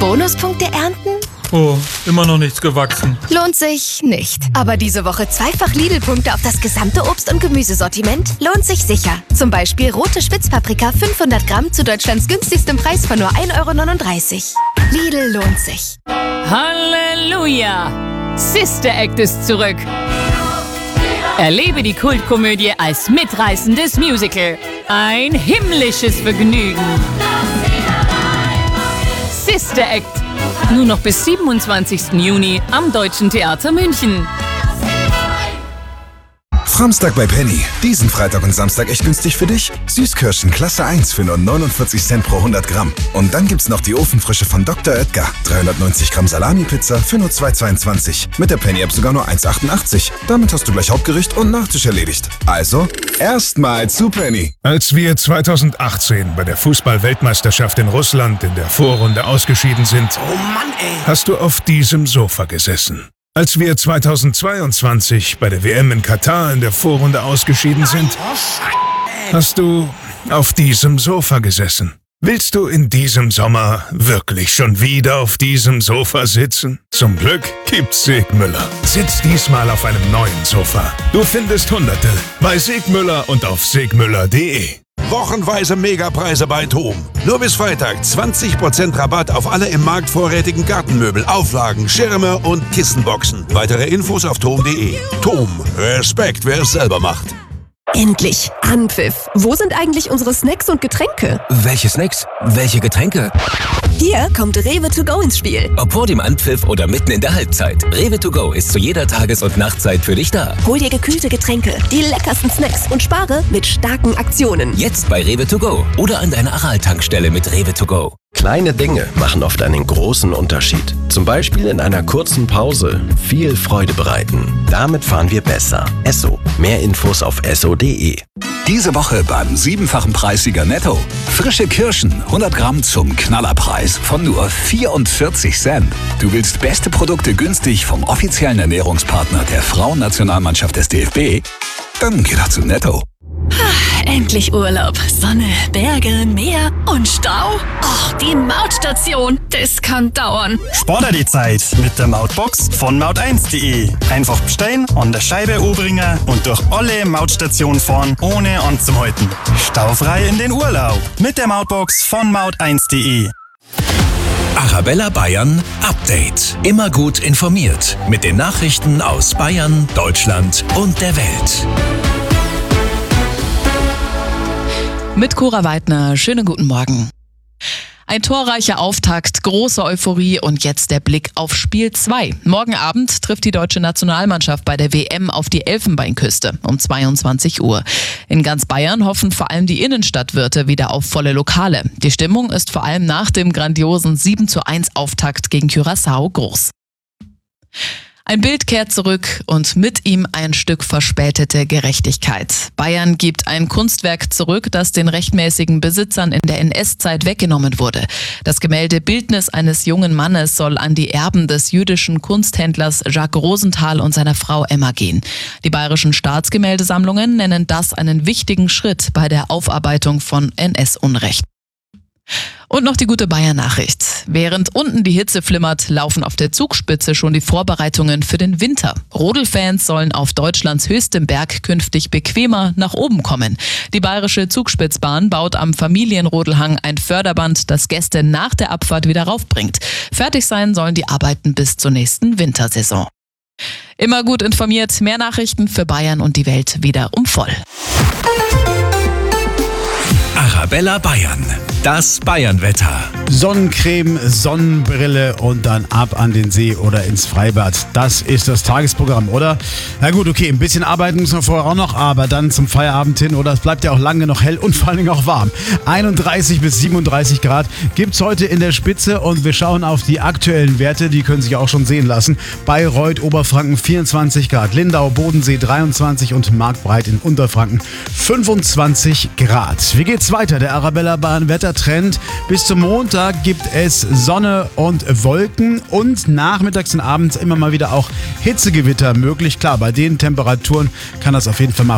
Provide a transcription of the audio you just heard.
Bonuspunkte ernten? Oh, immer noch nichts gewachsen. Lohnt sich nicht. Aber diese Woche zweifach Lidl-Punkte auf das gesamte Obst- und Gemüsesortiment lohnt sich sicher. Zum Beispiel rote Spitzpaprika 500 Gramm zu Deutschlands günstigstem Preis von nur 1,39 €. Lidl lohnt sich. Halleluja! Sister Act ist zurück. Erlebe die Kultkomödie als mitreißendes Musical. Ein himmlisches Vergnügen. Sister Act. Nur noch bis 27. Juni am Deutschen Theater München. Samstag bei Penny. Diesen Freitag und Samstag echt günstig für dich. Süßkirschen Klasse 1 für nur 49 Cent pro 100 Gramm. Und dann gibt's noch die Ofenfrische von Dr. Oetker. 390 Gramm Salami-Pizza für nur 2,22. Mit der Penny-App sogar nur 1,88. Damit hast du gleich Hauptgericht und Nachtisch erledigt. Also, erstmal zu Penny. Als wir 2018 bei der Fußball-Weltmeisterschaft in Russland in der Vorrunde ausgeschieden sind, oh Mann, ey, hast du auf diesem Sofa gesessen. Als wir 2022 bei der WM in Katar in der Vorrunde ausgeschieden sind, hast du auf diesem Sofa gesessen. Willst du in diesem Sommer wirklich schon wieder auf diesem Sofa sitzen? Zum Glück gibt's Segmüller. Sitz diesmal auf einem neuen Sofa. Du findest Hunderte bei Segmüller und auf segmüller.de. Wochenweise Megapreise bei TOM. Nur bis Freitag 20% Rabatt auf alle im Markt vorrätigen Gartenmöbel, Auflagen, Schirme und Kissenboxen. Weitere Infos auf TOM.de. TOM. Respekt, wer es selber macht. Endlich! Anpfiff! Wo sind eigentlich unsere Snacks und Getränke? welche Snacks? Welche Getränke? Hier kommt Rewe to go ins Spiel. Ob vor dem Anpfiff oder mitten in der Halbzeit. Rewe to go ist zu jeder Tages- und Nachtzeit für dich da. Hol dir gekühlte Getränke, die leckersten Snacks und spare mit starken Aktionen. Jetzt bei Rewe to go oder an deiner Aral-Tankstelle mit Rewe to go. Kleine Dinge machen oft einen großen Unterschied. Zum Beispiel in einer kurzen Pause viel Freude bereiten. Damit fahren wir besser. Esso. Mehr Infos auf esso.de. Diese Woche beim 7-fachen Preissieger Netto. Frische Kirschen, 100 Gramm zum Knallerpreis von nur 44 Cent. Du willst beste Produkte günstig vom offiziellen Ernährungspartner der Frauennationalmannschaft des DFB? Dann geh doch zu Netto. Endlich Urlaub. Sonne, Berge, Meer und Stau. Och, die Mautstation. Das kann dauern. Spart die Zeit mit der Mautbox von maut1.de. Einfach bestellen, an der Scheibe anbringen und durch alle Mautstationen fahren, ohne anzuhalten. Staufrei in den Urlaub mit der Mautbox von maut1.de. Arabella Bayern Update. Immer gut informiert mit den Nachrichten aus Bayern, Deutschland und der Welt. Mit Cora Weidner, schönen guten Morgen. Ein torreicher Auftakt, große Euphorie und jetzt der Blick auf Spiel 2. Morgen Abend trifft die deutsche Nationalmannschaft bei der WM auf die Elfenbeinküste um 22 Uhr. In ganz Bayern hoffen vor allem die Innenstadtwirte wieder auf volle Lokale. Die Stimmung ist vor allem nach dem grandiosen 7:1 Auftakt gegen Curaçao groß. Ein Bild kehrt zurück und mit ihm ein Stück verspätete Gerechtigkeit. Bayern gibt ein Kunstwerk zurück, das den rechtmäßigen Besitzern in der NS-Zeit weggenommen wurde. Das Gemälde Bildnis eines jungen Mannes soll an die Erben des jüdischen Kunsthändlers Jacques Rosenthal und seiner Frau Emma gehen. Die bayerischen Staatsgemäldesammlungen nennen das einen wichtigen Schritt bei der Aufarbeitung von NS-Unrecht. Und noch die gute Bayern-Nachricht. Während unten die Hitze flimmert, laufen auf der Zugspitze schon die Vorbereitungen für den Winter. Rodelfans sollen auf Deutschlands höchstem Berg künftig bequemer nach oben kommen. Die bayerische Zugspitzbahn baut am Familienrodelhang ein Förderband, das Gäste nach der Abfahrt wieder raufbringt. Fertig sein sollen die Arbeiten bis zur nächsten Wintersaison. Immer gut informiert, mehr Nachrichten für Bayern und die Welt wieder um voll. Arabella Bayern. Das Bayernwetter. Sonnencreme, Sonnenbrille und dann ab an den See oder ins Freibad. Das ist das Tagesprogramm, oder? Na gut, okay, ein bisschen arbeiten müssen wir vorher auch noch, aber dann zum Feierabend hin, oder? Es bleibt ja auch lange noch hell und vor allen Dingen auch warm. 31 bis 37 Grad gibt's heute in der Spitze und wir schauen auf die aktuellen Werte, die können sich auch schon sehen lassen. Bayreuth, Oberfranken 24 Grad, Lindau, Bodensee 23 und Marktbreit in Unterfranken 25 Grad. Wie geht's weiter? Der Arabella Bayern Wettertrend. Bis zum Montag gibt es Sonne und Wolken und nachmittags und abends immer mal wieder auch Hitzegewitter möglich. Klar, bei den Temperaturen kann das auf jeden Fall mal